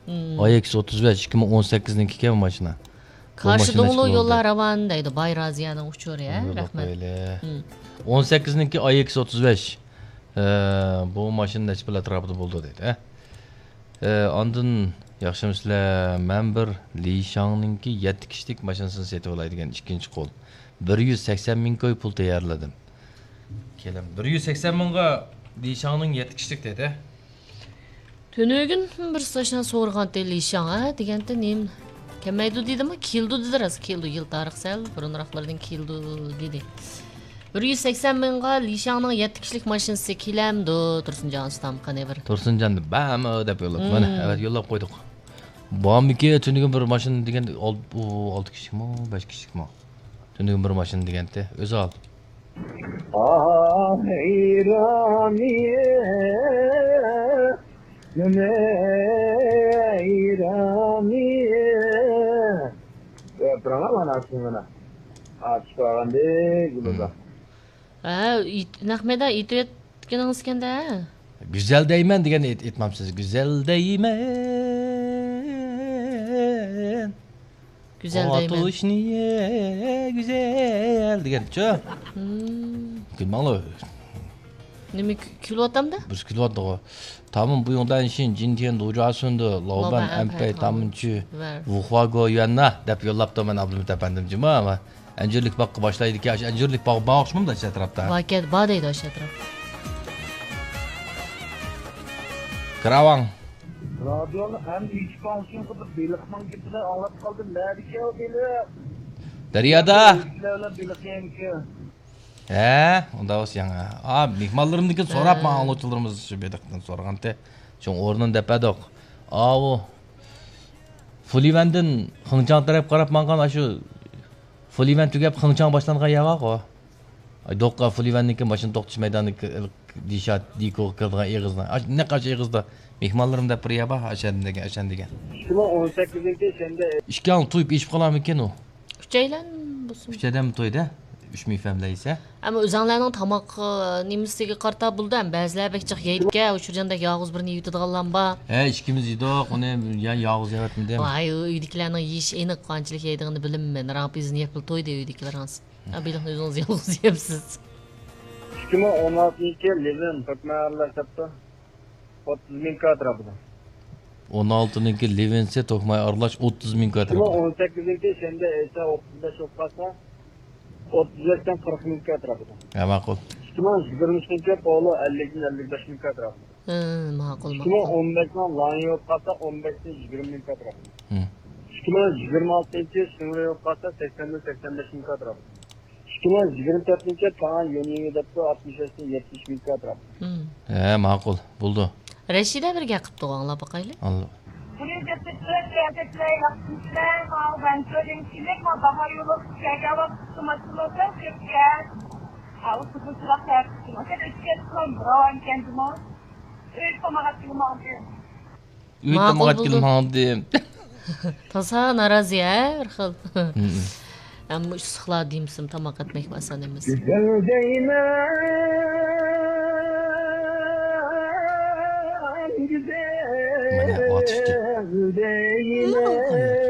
AX35 2018'ninki mi maşına? Karşı Doğulu yollar ravanındaydı. Bayraziyanın uçuyor ya. Rahmet. 18'ninki AX35. Bu maşın neçe pil atrapıda buldu deydi. Ondan yaxşı sizlar men bir Li Shang'ninki 7 kişilik maşinasini setib olaydigan ikkinchi qo'l. 180 ming koy pul tayyorladim. Kelim 180 mingga Li Shang'ning 7 kişilik dedi. Tönögün bir saçdan soğurgan Li Shang ha degende nem kemaydu dedi mi? Kildu dedi ras kildu yıl tarixsel burunraqlardan kildu dedi. 180 mingga Li Shang'ning 7 kişilik maşinası kelamdi Tursunjon ustam qanday bir. Tursunjonni bami deb yo'llab. Mana evet yo'llab qo'ydik. Bombiki tönögün bir maşin degan 6 kişilikmi, 5 kişilikmi? Tönögün bir maşin deganda o'zi ol. Ah İraniye Güne İraniye Program anasını açıklandı burada. Nahmeda itretkeniniz kende. Güzel değmen degan etmem siz. Güzel değmen. Güzel değmen. Atuş niye güzel degan ço. Gülmalı. Nimi kilo atamda? Biz kilo attık o. Tamam bu yoldan işin cintiyen doğruasında Lauban MP tamınçı Vuhvago yanına dep yollap da ben Abdülhamit efendimcim ama Encirlik bakkı başlaydı ki Encirlik bakkı bağışmam da aşağı tarafta. Vaket bağdaydı aşağı taraf. Kravan. Radyonun hem ekspansiyon kadar belirtman gibi de anlat kaldı. Nerede ki o belir? Deryada. Belirtman Onda olsun ya. Mihmallarımdaki sorap mı anlatılırımız şu bedaktan sorgan te. Şu ornun depedik. O Fulivendin Hıngcan taraf qarab mangan şu Fulivend tugab Hıngcan başlangan yavaq o. Ay dokka Fulivendinki maşın toqtish maydonidagi dishat diko qilgan egizdan. Ne qarshi egizda mehmonlarimda bir yaba aşan degan. 18'inki sende. İşkan to'yib eshib qolarmikan u? 3 aylan bo'lsin. 3 adam to'yda. 3 mifamlaysa. Ama o'zinglarning tomoq nemisiga qarta buldi ham ba'zilar bekchiq yeydiga o'shurjanda yog'iz birini yutadiganlar bor. Ikkimiz yedik, uni yog'iz yevatmidi. Voy, uydagilarning yeyish aniq qanchalik yeydigini bilmayman. Rampizni yapil to'yda uydagilarimiz. Bilin o'zingiz yolg'iz yeyapsiz. 2016'daki Levin Tokmayarlar yaptı. 30 bin atrafında. 16'nınki Levinse Tokmay aralash 30 ming atrafında. 18'inki sende esa 35 olsa 35'ten 40 bin atrafında. Ha ma'qul. 2023'te Polo 50'den 55 bin atrafında. Ma'qul. 2015'ten Lanyo olsa 15'ten 20 bin atrafında. 2026'da Sınırı yok olsa 80'den 85 bin atrafında. 2024'te Kaan Yönü'nü de 65'ten 70 bin atrafında. Ma'qul. Bo'ldi. Rashida birga qilib to'g'anlab boqaylik. Allah. Bunun getirdiler, getirdiler, yapmışlar. Ben söylemiştim, daha yolu çekelim, tutmasınlar, çeker. Ağız tutmasınlar, çeker. Sen üçgen bravo, kendime. Öyle tomagat yılmadı. Tomagat yılmadı. Tasa narazi ya, bir xil. Ama sıxla deyimsin, tomaq etmek asan emas. Güzel değme. Mana otishdi.